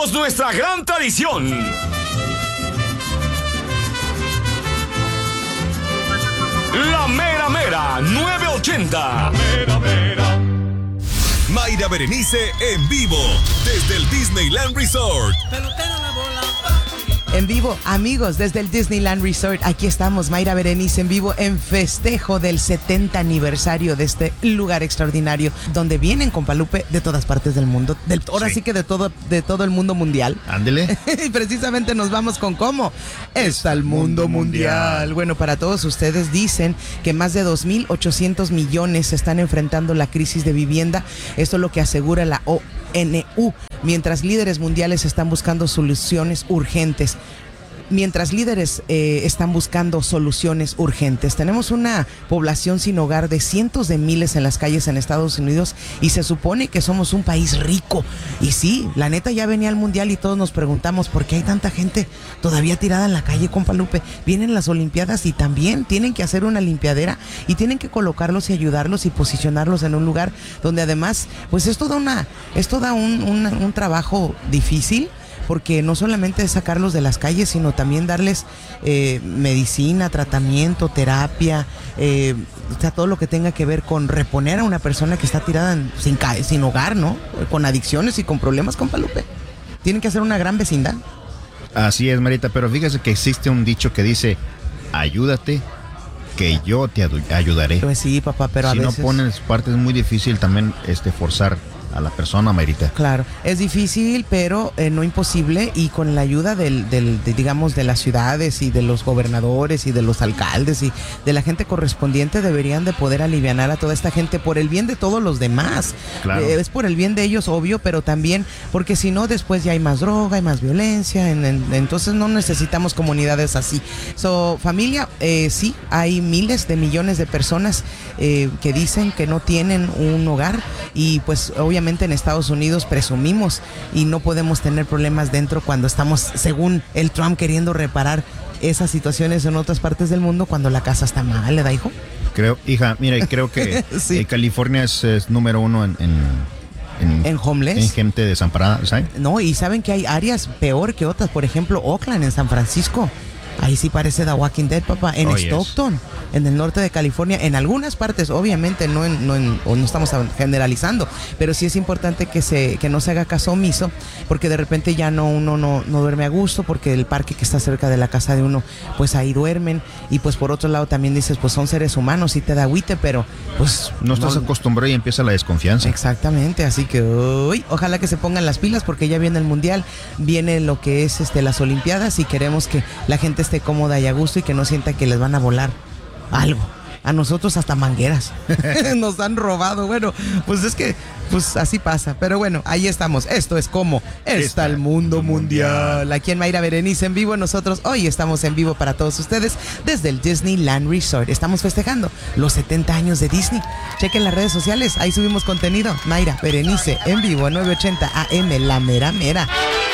Seguimos nuestra gran tradición. La Mera Mera 980. Mera Mera. Mayra Berenice en vivo desde el Disneyland Resort. Pelotero la bola. En vivo, amigos, desde el Disneyland Resort, aquí estamos, Mayra Berenice en vivo en festejo del 70 aniversario de este lugar extraordinario, donde vienen con Palupe de todas partes del mundo, ahora sí que de todo el mundo mundial. Ándele. Y precisamente nos vamos con ¿cómo? Está el mundo mundial. Bueno, para todos ustedes dicen que más de 2.800 millones están enfrentando la crisis de vivienda. Esto es lo que asegura la ONU, mientras líderes mundiales están buscando soluciones urgentes. Tenemos una población sin hogar de cientos de miles en las calles en Estados Unidos y se supone que somos un país rico. Y sí, la neta ya venía al mundial y todos nos preguntamos por qué hay tanta gente todavía tirada en la calle, compa Lupe. Vienen las Olimpiadas y también tienen que hacer una limpiadera y tienen que colocarlos y ayudarlos y posicionarlos en un lugar donde además, pues es todo un trabajo difícil. Porque no solamente es sacarlos de las calles, sino también darles medicina, tratamiento, terapia, todo lo que tenga que ver con reponer a una persona que está tirada sin hogar, ¿no? Con adicciones y con problemas, compa Lupe. Tienen que hacer una gran vecindad. Así es, Marita, pero fíjese que existe un dicho que dice, ayúdate, que yo te ayudaré. Pues sí, papá, pero a veces... Si no pones parte es muy difícil también forzar a la persona, Marita. Claro, es difícil, pero no imposible, y con la ayuda de las ciudades y de los gobernadores y de los alcaldes y de la gente correspondiente deberían de poder alivianar a toda esta gente por el bien de todos los demás. Claro. Es por el bien de ellos, obvio, pero también porque si no después ya hay más droga, hay más violencia, entonces no necesitamos comunidades así. Familia, sí, hay miles de millones de personas que dicen que no tienen un hogar y pues obviamente en Estados Unidos presumimos y no podemos tener problemas dentro cuando estamos, según el Trump, queriendo reparar esas situaciones en otras partes del mundo cuando la casa está mal, ¿verdad, hijo? Creo que sí. California es número uno en homeless, en gente desamparada, ¿sabes? No, y saben que hay áreas peor que otras, por ejemplo, Oakland en San Francisco. Ahí sí parece The Walking Dead, papá. En Stockton, en el norte de California, en algunas partes, obviamente no estamos generalizando, pero sí es importante que no se haga caso omiso, porque de repente ya uno no duerme a gusto, porque el parque que está cerca de la casa de uno, pues ahí duermen, y pues por otro lado también dices, pues son seres humanos, sí te da agüite, pero pues... No estás acostumbrado y empieza la desconfianza. Exactamente, así que ojalá que se pongan las pilas, porque ya viene el mundial, viene lo que es las Olimpiadas, y queremos que la gente esté cómoda y a gusto y que no sienta que les van a volar algo. A nosotros hasta mangueras nos han robado. Bueno, pues es que pues así pasa, pero bueno, ahí estamos. Esto es como está el mundo mundial. Aquí en Mayra Berenice en vivo. Nosotros hoy estamos en vivo para todos ustedes desde el Disneyland Resort. Estamos festejando los 70 años de Disney. Chequen las redes sociales, ahí subimos contenido. Mayra Berenice en vivo, 980 AM, La Mera Mera.